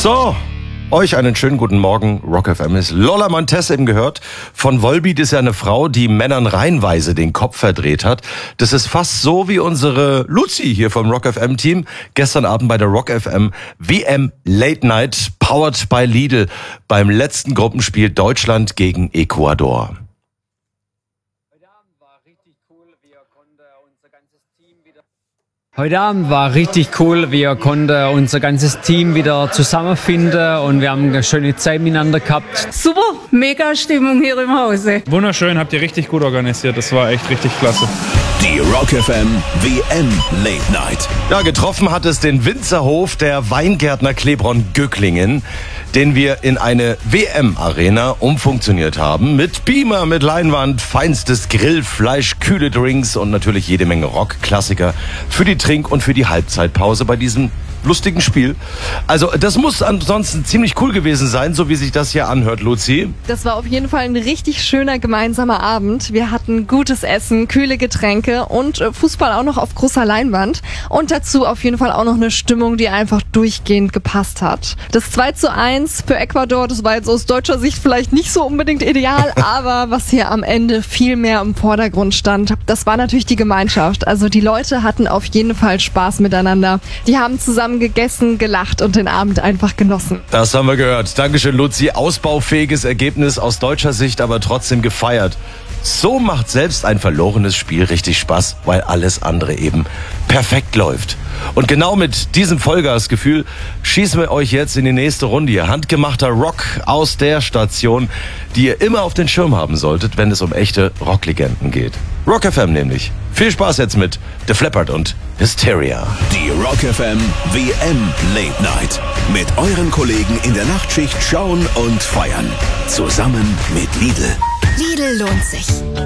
So, euch einen schönen guten Morgen. Rock FM ist Lola Montez eben gehört. Von Volbeat ist ja eine Frau, die Männern reihenweise den Kopf verdreht hat. Das ist fast so wie unsere Luzi hier vom Rock FM Team. Gestern Abend bei der Rock FM WM Late Night, powered by Lidl, beim letzten Gruppenspiel Deutschland gegen Ecuador. Heute Abend war richtig cool. Wir konnten unser ganzes Team wieder zusammenfinden und wir haben eine schöne Zeit miteinander gehabt. Super, mega Stimmung hier im Hause. Wunderschön, habt ihr richtig gut organisiert. Das war echt richtig klasse. Die Rock FM WM Late Night. Ja, getroffen hat es den Winzerhof der Weingärtner Klebron Gücklingen, den wir in eine WM-Arena umfunktioniert haben. Mit Beamer, mit Leinwand, feinstes Grillfleisch, kühle Drinks und natürlich jede Menge Rock-Klassiker für die Trink- und für die Halbzeitpause bei diesem lustigen Spiel. Also das muss ansonsten ziemlich cool gewesen sein, so wie sich das hier anhört, Luzi. Das war auf jeden Fall ein richtig schöner gemeinsamer Abend. Wir hatten gutes Essen, kühle Getränke und Fußball auch noch auf großer Leinwand. Und dazu auf jeden Fall auch noch eine Stimmung, die einfach durchgehend gepasst hat. Das 2:1 für Ecuador, das war jetzt aus deutscher Sicht vielleicht nicht so unbedingt ideal, aber was hier am Ende viel mehr im Vordergrund stand, das war natürlich die Gemeinschaft. Also die Leute hatten auf jeden Fall Spaß miteinander. Die haben zusammen gegessen, gelacht und den Abend einfach genossen. Das haben wir gehört. Dankeschön, Luzi. Ausbaufähiges Ergebnis aus deutscher Sicht, aber trotzdem gefeiert. So macht selbst ein verlorenes Spiel richtig Spaß, weil alles andere eben perfekt läuft. Und genau mit diesem Vollgasgefühl schießen wir euch jetzt in die nächste Runde hier. Handgemachter Rock aus der Station, die ihr immer auf den Schirm haben solltet, wenn es um echte Rocklegenden geht. Rock FM nämlich. Viel Spaß jetzt mit Def Leppard und Hysteria. Die Rock FM WM Late Night. Mit euren Kollegen in der Nachtschicht schauen und feiern. Zusammen mit Lidl. Lidl lohnt sich.